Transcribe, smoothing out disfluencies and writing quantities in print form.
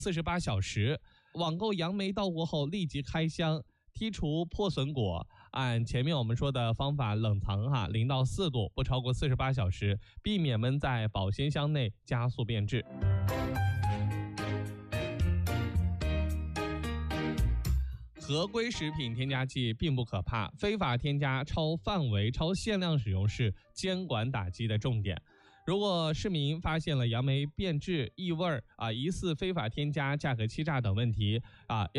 48小时。网购杨梅到货后立即开箱，剔除破损果，按前面我们说的方法冷藏0到4度，不超过48小时，避免闷在保鲜箱内加速变质。合规食品添加剂并不可怕，非法添加、超范围、超限量使用是监管打击的重点。如果市民发现了杨梅变质、异味疑似非法添加、价格欺诈等问题